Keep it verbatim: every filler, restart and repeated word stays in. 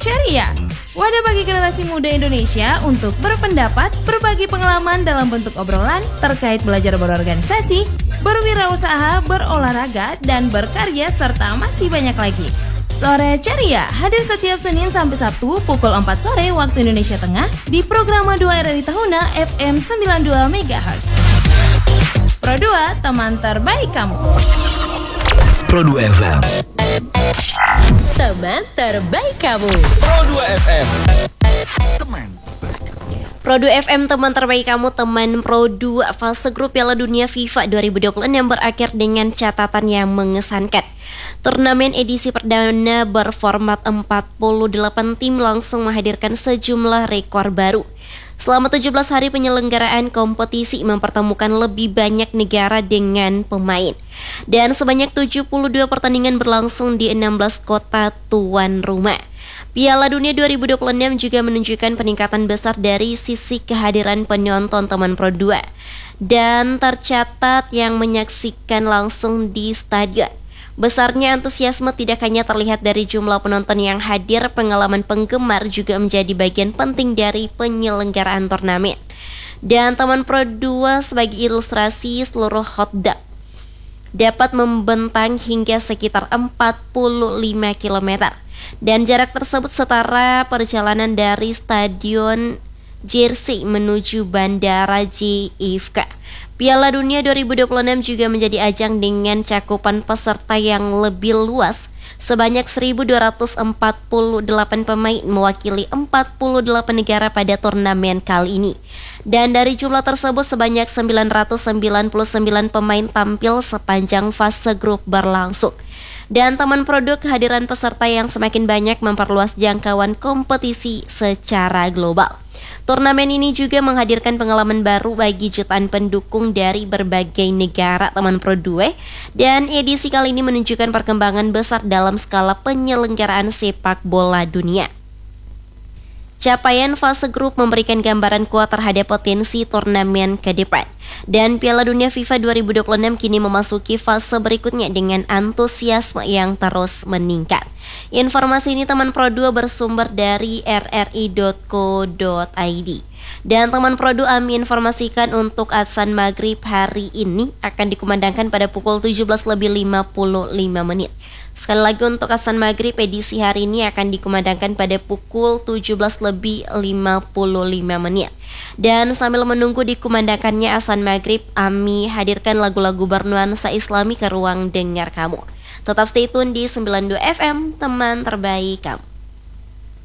Ceria, wadah bagi generasi muda Indonesia untuk berpendapat, berbagi pengalaman dalam bentuk obrolan terkait belajar berorganisasi, berwirausaha, berolahraga, dan berkarya, serta masih banyak lagi. Sore Ceria hadir setiap Senin sampai Sabtu pukul empat sore waktu Indonesia Tengah di program dua R R I Tahuna F M sembilan puluh dua megahertz. Pro dua, teman terbaik kamu. Pro dua F M, teman terbaik kamu. Pro dua F M, teman. Pro dua F M, teman terbaik kamu, teman Pro dua. Fase grup Piala Dunia FIFA dua ribu dua puluh enam berakhir dengan catatan yang mengesankan. Turnamen edisi perdana berformat empat puluh delapan tim langsung menghadirkan sejumlah rekor baru. Selama tujuh belas hari penyelenggaraan kompetisi mempertemukan lebih banyak negara dengan pemain. Dan sebanyak tujuh puluh dua pertandingan berlangsung di enam belas kota tuan rumah. Piala Dunia dua ribu dua puluh enam juga menunjukkan peningkatan besar dari sisi kehadiran penonton teman Pro dua. Dan tercatat yang menyaksikan langsung di stadion. Besarnya antusiasme tidak hanya terlihat dari jumlah penonton yang hadir, pengalaman penggemar juga menjadi bagian penting dari penyelenggaraan turnamen. Dan teman Pro dua sebagai ilustrasi, seluruh hotdog dapat membentang hingga sekitar empat puluh lima kilometer. Dan jarak tersebut setara perjalanan dari Stadion Jersey menuju Bandara J F K. Piala Dunia dua ribu dua puluh enam juga menjadi ajang dengan cakupan peserta yang lebih luas. Sebanyak seribu dua ratus empat puluh delapan pemain mewakili empat puluh delapan negara pada turnamen kali ini. Dan dari jumlah tersebut sebanyak sembilan ratus sembilan puluh sembilan pemain tampil sepanjang fase grup berlangsung. Dan teman produk, kehadiran peserta yang semakin banyak memperluas jangkauan kompetisi secara global. Turnamen ini juga menghadirkan pengalaman baru bagi jutaan pendukung dari berbagai negara teman Pro dua, dan edisi kali ini menunjukkan perkembangan besar dalam skala penyelenggaraan sepak bola dunia. Capaian fase grup memberikan gambaran kuat terhadap potensi turnamen ke depan. Dan Piala Dunia FIFA dua ribu dua puluh enam kini memasuki fase berikutnya dengan antusiasme yang terus meningkat. Informasi ini teman Pro dua bersumber dari r r i dot co dot i d. Dan teman Pro dua kami informasikan untuk azan maghrib hari ini akan dikumandangkan pada pukul tujuh belas lebih lima puluh lima menit. Sekali lagi untuk azan maghrib edisi hari ini akan dikumandangkan pada pukul tujuh belas lebih lima puluh lima menit. Dan sambil menunggu dikumandangkannya azan maghrib, kami hadirkan lagu-lagu bernuansa Islami ke ruang dengar kamu. Tetap stay tune di sembilan puluh dua F M, teman terbaik kamu.